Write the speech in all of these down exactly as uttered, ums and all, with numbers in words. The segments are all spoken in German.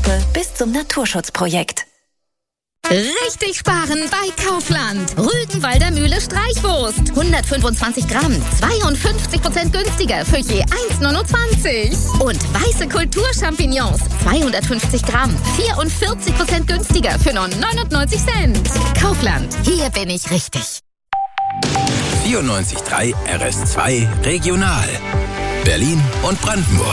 Produkte bis zum Naturschutzprojekt. Richtig sparen bei Kaufland. Rügenwalder Mühle Streichwurst. hundertfünfundzwanzig Gramm, zweiundfünfzig Prozent günstiger für je eins neunundzwanzig. Und weiße Kulturchampignons, zweihundertfünfzig Gramm, vierundvierzig Prozent günstiger für nur neunundneunzig Cent. Kaufland, hier bin ich richtig. vierundneunzig Komma drei R S zwei Regional. Berlin und Brandenburg.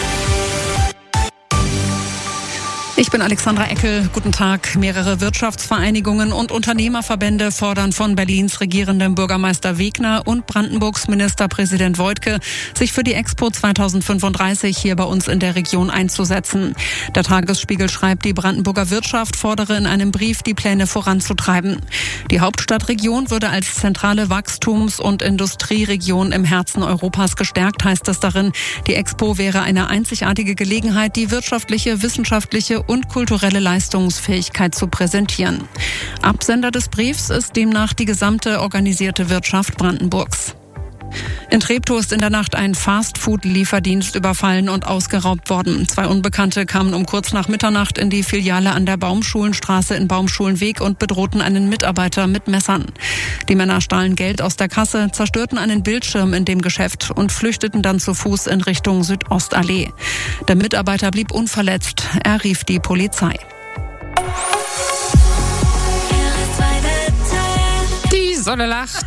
Ich bin Alexandra Eckel. Guten Tag. Mehrere Wirtschaftsvereinigungen und Unternehmerverbände fordern von Berlins regierendem Bürgermeister Wegner und Brandenburgs Ministerpräsident Woidke, sich für die Expo zweitausendfünfunddreißig hier bei uns in der Region einzusetzen. Der Tagesspiegel schreibt, die Brandenburger Wirtschaft fordere in einem Brief, die Pläne voranzutreiben. Die Hauptstadtregion würde als zentrale Wachstums- und Industrieregion im Herzen Europas gestärkt, heißt es darin. Die Expo wäre eine einzigartige Gelegenheit, die wirtschaftliche, wissenschaftliche und kulturelle Leistungsfähigkeit zu präsentieren. Absender des Briefs ist demnach die gesamte organisierte Wirtschaft Brandenburgs. In Treptow ist in der Nacht ein Fast-Food-Lieferdienst überfallen und ausgeraubt worden. Zwei Unbekannte kamen um kurz nach Mitternacht in die Filiale an der Baumschulenstraße in Baumschulenweg und bedrohten einen Mitarbeiter mit Messern. Die Männer stahlen Geld aus der Kasse, zerstörten einen Bildschirm in dem Geschäft und flüchteten dann zu Fuß in Richtung Südostallee. Der Mitarbeiter blieb unverletzt. Er rief die Polizei. Die Sonne lacht.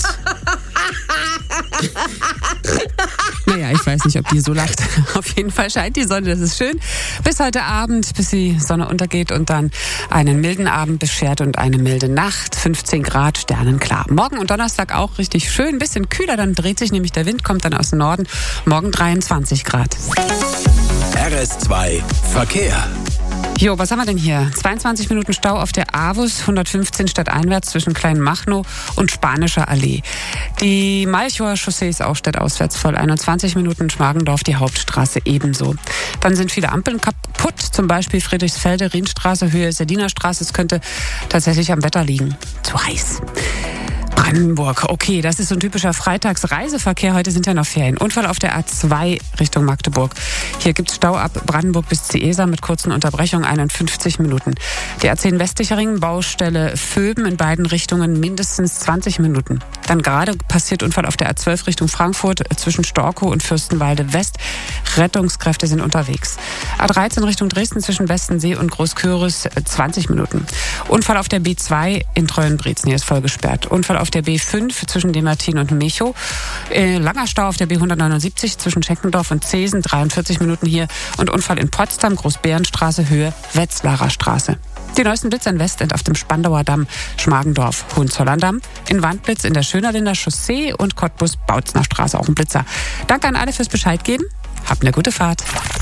Naja, ich weiß nicht, ob die so lacht. Auf jeden Fall scheint die Sonne, das ist schön. Bis heute Abend, bis die Sonne untergeht und dann einen milden Abend beschert und eine milde Nacht. fünfzehn Grad, sternenklar. Morgen und Donnerstag auch richtig schön, ein bisschen kühler, dann dreht sich nämlich der Wind, kommt dann aus dem Norden. Morgen dreiundzwanzig Grad. R S zwei Verkehr. Jo, was haben wir denn hier? zweiundzwanzig Minuten Stau auf der Avus, hundertfünfzehn stadteinwärts zwischen Kleinmachnow und Spanischer Allee. Die Malchower Chaussee ist auch stadtauswärts voll, einundzwanzig Minuten Schmargendorf, die Hauptstraße ebenso. Dann sind viele Ampeln kaputt, zum Beispiel Friedrichsfelde, Rienstraße, Höhe Serdiner Straße. Es könnte tatsächlich am Wetter liegen. Zu heiß. Brandenburg, okay, das ist so ein typischer Freitagsreiseverkehr. Heute sind ja noch Ferien. Unfall auf der A zwei Richtung Magdeburg. Hier gibt's Stau ab Brandenburg bis Ciesa mit kurzen Unterbrechungen, einundfünfzig Minuten. Die A zehn westlicher Ring, Baustelle Vöben in beiden Richtungen mindestens zwanzig Minuten. Dann gerade passiert Unfall auf der A zwölf Richtung Frankfurt zwischen Storkow und Fürstenwalde West. Rettungskräfte sind unterwegs. A dreizehn Richtung Dresden zwischen Westensee und Großköris zwanzig Minuten. Unfall auf der B zwei in Treuenbrietzen, hier ist voll gesperrt. Unfall auf der B fünf zwischen Demartin und Mechow. Äh, langer Stau auf der B hundertneunundsiebzig zwischen Schenkendorf und Zesen, dreiundvierzig Minuten hier. Und Unfall in Potsdam, Großbärenstraße, Höhe Wetzlarer Straße. Die neuesten Blitze in Westend auf dem Spandauer Damm, Schmargendorf, Hohenzollern-Damm, in Wandblitz in der Schönerlinder Chaussee und Cottbus-Bautzner Straße, auch ein Blitzer. Danke an alle fürs Bescheid geben. Habt eine gute Fahrt.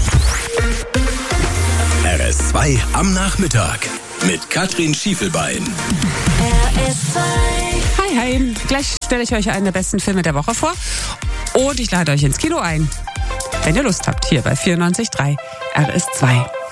R S zwei am Nachmittag mit Katrin Schiefelbein. R S zwei. Hi, hi. Gleich stelle ich euch einen der besten Filme der Woche vor. Und ich lade euch ins Kino ein. Wenn ihr Lust habt, hier bei vierundneunzig Komma drei R S zwei.